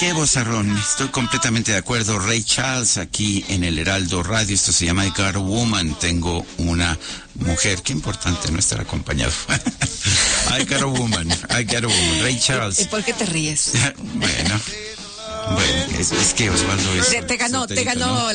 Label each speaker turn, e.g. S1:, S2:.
S1: qué vozarrón, estoy completamente de acuerdo. Ray Charles aquí en el Heraldo Radio, esto se llama I Got a Woman, tengo una mujer, qué importante no estar acompañado. I got a woman, Ray Charles.
S2: ¿Y por qué te ríes?
S1: Bueno, es que Osvaldo es...
S2: Te ganó